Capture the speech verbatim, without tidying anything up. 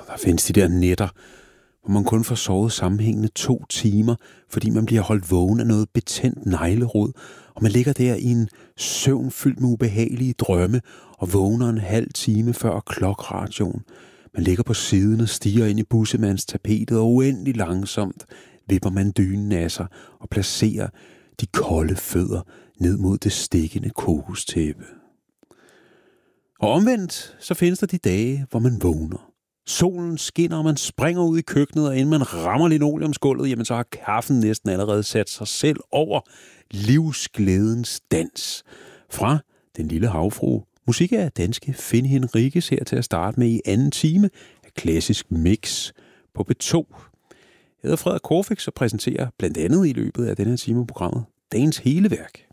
der findes de der nætter, hvor man kun får sovet sammenhængende to timer, fordi man bliver holdt vågen af noget betændt neglerod, og man ligger der i en søvn fyldt med ubehagelige drømme, og vågner en halv time før klokradioen. Man ligger på siden og stiger ind i bussemandstapetet, og uendelig langsomt vipper man dynen af sig og placerer de kolde fødder ned mod det stikkende kokostæppe. Og omvendt, så findes der de dage, hvor man vågner. Solen skinner, og man springer ud i køkkenet, og inden man rammer linoleumsgulvet, jamen så har kaffen næsten allerede sat sig selv over livsglædens dans. Fra Den Lille Havfrue. Musik af danske Finn Henriques her til at starte med i anden time af Klassisk Mix på B to. Jeg hedder Frederik Korfix og præsenterer blandt andet i løbet af denne time programmet dagens hele værk.